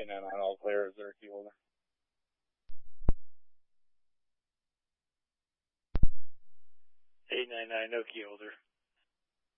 899 all clear, is there a key holder? 899, no key holder.